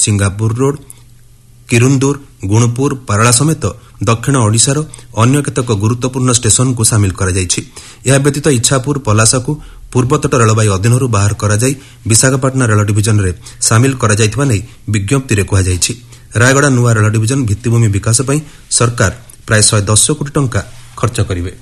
Singapore road, किरुंदुर, Gunpur, पारला समेत दक्षिण ओडिशार अन्य केतक गुरुत्वपूर्ण स्टेशन को सामिल कराଯାଇଛି। यह व्यतीत इच्छापुर, पलासाकू पूर्वतट रेलवाई अधीनरू बाहर कराଯାଇ विशाखापाटना रेल डिविजन रे सामिल कराଯାଇଥିବା नै विज्ञप्ति कुहाଯାଇଛି। रायगड़ा नुआ रेल डिविजन भित्तिभूमि विकास ପାଇଁ सरकार प्राय 110 कोटी टंका खर्च करिवे।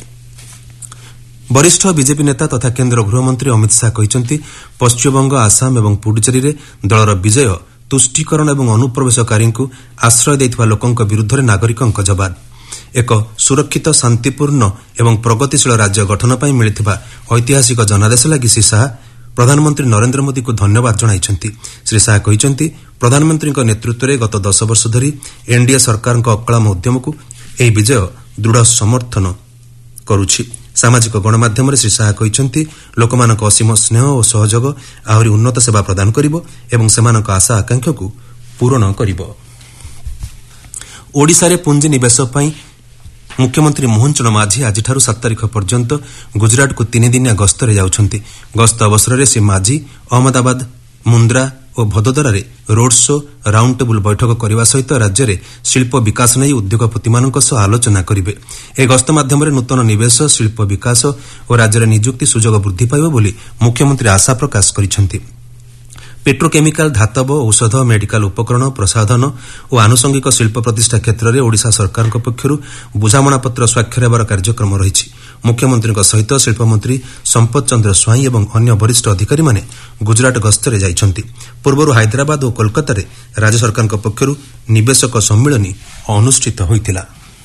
वरिष्ठ बीजेपी नेता तथा केन्द्र गृहमंत्री अमित शाह कहते पश्चिमबंग, आसाम और पुडुचेरी रे दलर विजय तुष्टीकरण और अनुप्रवेशकारी को आश्रय देथिबा लोकंक विरुद्ध रे नागरिकंक जवाब। एक सुरक्षित, शांतिपूर्ण और प्रगतिशील राज्य गठन पर मिलिथिबा ऐतिहासिक जनादेश लगी श्री शाह प्रधानमंत्री नरेंद्र मोदी को धन्यवाद जणाइछन्ति। श्री शाह कहते प्रधानमंत्री नेतृत्व में गत 10 वर्ष धरी एनडीए सरकार अकलाम उद्यम को यह विजय दृढ़ समर्थन करुछि। सामाजिक गणमाध्यम श्री शाह कहते लोकमानक असीम स्नेह और सहयोग आहरी उन्नत सेवा प्रदान करिबो एवं सेमानक आशा आकांक्षा को पूरण करिबो। ओडिशा रे पुंजी निवेश पई मुख्यमंत्री मोहन चरण माझी आज 7 तारिख पर्यंत गुजरात को 3 दिनिया गस्तरे जाउछन्ति। गस्त अवसर में श्री माझी अहमदाबाद, मुंद्रा और भदोदरा रे रोड शो, राउंड टेबुल बैठक करने सहित राज्य में शिल्प विकास नहीं उद्योगपति मान आलोचना करेंगे। ए गस्त माध्यम नूतन निवेश, शिल्प विकास और राज्य में निजुक्ति सुजोग वृद्धि पाइब बोली मुख्यमंत्री आशा प्रकाश करिसेंति। पेट्रोकेमिकल, धातव, औषध, मेडिकल उपकरण, प्रसाधन और आनुषंगिक शिल्प प्रतिष्ठा क्षेत्र में ओडिशा सरकार पक्षर बुझामणा पत्र स्वाक्षर होबार कार्यक्रम रही। मुख्यमंत्री सहित शिल्पमंत्री संपत चंद्र स्वाई और अन्य वरिष्ठ अधिकारी माने गुजरात गस्तरे जाइछन्ति। पूर्व हैदराबाद और कोलकाता रे राज्य सरकार पक्षर निवेशक सम्मेलन अनुष्ठित होइतिला।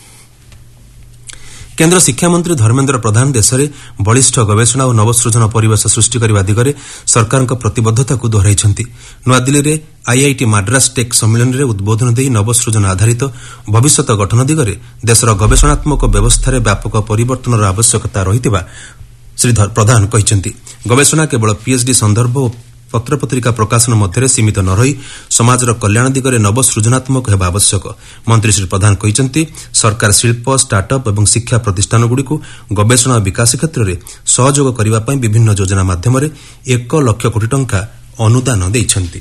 केन्द्र शिक्षा मंत्री धर्मेन्द्र प्रधान देश में बलिष्ठ गवेषणा और नवसृजन परिवेश सृष्टि करने दिगरे सरकार प्रतिबद्धता को दोहराइछन्ति। नुआदिल्ली रे आईआईटी माड्रास टेक सम्मेलन में उद्बोधन दे नवसृजन आधारित भविष्यत गठन दिगरे देशर गवेषणात्मक व्यवस्था रे व्यापक परिवर्तन आवश्यकता रहितिबा श्री प्रधान कहते गवेषणा केवल पीएचडी संदर्भ और पत्रपत्रिका प्रकाशन मध्य सीमित न रही समाजर कल्याण दिगरे नवसृजनात्मक हेबा आवश्यक। मंत्री श्री प्रधान कहते सरकार शिल्प, स्टार्टअप और शिक्षा प्रतिष्ठानगुड़ी गवेषणा और विकास क्षेत्र में सहयोग करने विभिन्न योजना माध्यम 1 लाख कोटी टंका अनुदान देइछन्ति।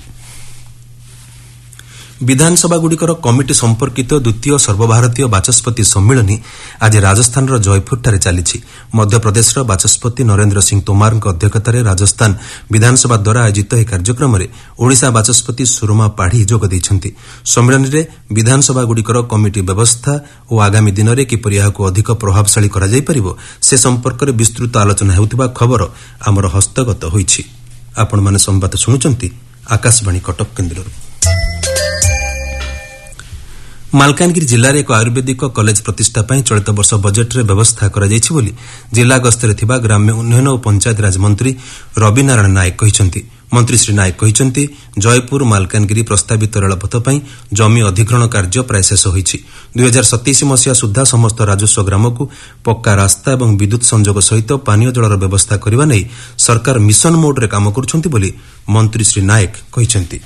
विधानसभागुड़िकर कमिटी संपर्कित द्वितीय सर्वभारतीय बाचस्पति सम्मिलनी आज राजस्थान जयपुर चली। मध्यप्रदेश बाचस्पति नरेंद्र सिंह तोमार अध्यक्षतार राजस्थान विधानसभा द्वारा आयोजित यह कार्यक्रम में ओडिशा बाचस्पति सुरमा पाढ़ी जोग देइछन्ति। सम्मिलन में विधानसभागुड़िकर कमिटी व्यवस्था और आगामी दिन में किपरि एहाकु अधिक प्रभावशाली करा जाय परिबो से संपर्क में विस्तृत आलोचना हेउथिबा खबर आमर हस्तगत होईछि। आपण माने संवाद सुनुचंती आकाशवाणी कटक केन्द्रରୁ। मालकानगिरी जिले में एक आयुर्वेदिक कॉलेज प्रतिष्ठा पर चलित वर्ष बजेट रे व्यवस्था करा जायछि बोली जिला गस्तरे थिबा ग्राम्य उन्नयन और पंचायत राज मंत्री रवि नारायण नायक कहिसंति। मंत्री श्री नायक कहिसंति जयपुर मालकानगिरी प्रस्तावित रेलपथ पर जमी अधिग्रहण कार्य प्राय शेष होईछि। 2027 मसीहा सुधा समस्त राजस्व ग्राम को पक्का रास्ता और विद्युत संजोग सहित पानीय जलर व्यवस्था करने नहीं सरकार मिशन मोड रे काम करुछन्ति बोली मंत्री श्री नायक कहिसंति।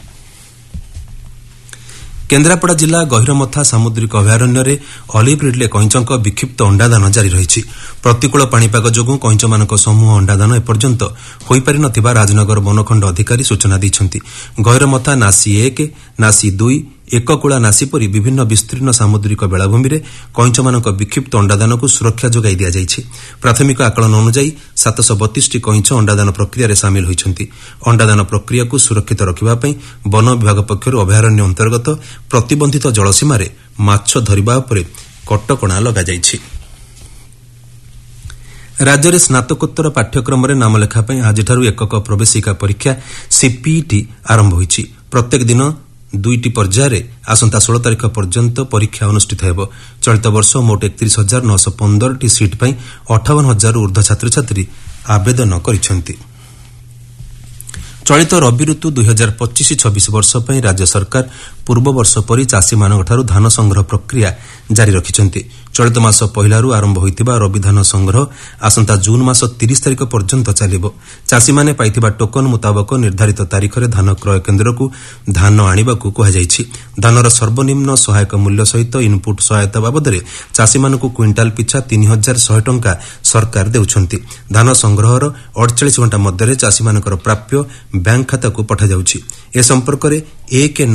केन्द्रापड़ा जिला गहिरमथा सामुद्रिक अभयारण्य रे ऑलिव रिडले कईंचक विक्षिप्त अंडादान जारी रही। प्रतिकूल पाणीपाग जोगु कईंचमानक समूह अंडादान एपर्यंत होईपारि नथिबा राजनगर वनखंड अधिकारी सूचना दैछन्ति। गहिरमथा नासी 1, नासी 2, एककुला नासी परी विभिन्न विस्तीर्ण सामुद्रिक बेलाभूमि रे कईंचमानक विक्षिप्त अंडादान को सुरक्षा जोगाई दिया जायछि। प्राथमिक आकलन अनुसार 732 टी कईंच अंडादान प्रक्रिया रे सामिल होइछन्ति। अंडादान प्रक्रिया को सुरक्षित रखिबा पई वन विभाग पक्षरु अभयारण्य अंतर्गत प्रतिबंधित जलसीमा रे माछ धरिबा उपरे कटकणा लगा जायछि। राज्य में स्नातकोत्तर पाठ्यक्रम में नामलेखा आजिठारु एकक प्रवेशिका परीक्षा सीपीटी आरंभ होईछि। प्रत्येक दिन 2टी पर्याय आसंता 16 तारिख पर्यंत परीक्षा अनुष्ठित हेब। चलित वर्ष मोट 31,915 टी सीट पर 58,000 ऊर्ध्व छात्र छात्री आवेदन करिसेंति। चलित रबी ऋतु 2025-26 वर्ष पर राज्य सरकार पूर्व वर्ष परी चाषी मानकठारु धान संग्रह प्रक्रिया जारी रखिछन्ति। चलित मास पहिलारु आरंभ होइतिबा रबी धान संग्रह आसंता जून मास 30 तारिख पर्यंत चलिबो। चाषी माने पाइतिबा टोकन मुताबक निर्धारित तारिख रे धान क्रय केन्द्र को धान आनिबाकू कहा जायछि। धानर सर्वनिम्न सहायक मूल्य सहित इनपुट सहायता बाबद रे चाषी मानकू क्विंटाल पिछा 3,100 टंका सरकार देउछन्ति। धान संग्रहर 48 घंटा मध्य चाषी मानकर प्राप्य बैंक खाता को पठा जाउछि। ए संपर्क रे 1